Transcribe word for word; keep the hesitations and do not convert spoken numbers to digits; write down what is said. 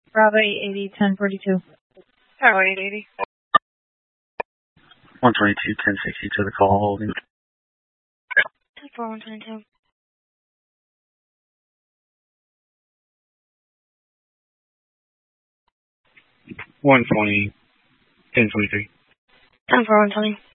Bravo eight eighty, ten forty-two. Bravo eight eighty. one twenty-two, ten sixty to the call, holding. ten four, one twenty-two. one twenty, ten twenty-three. ten four, one twenty.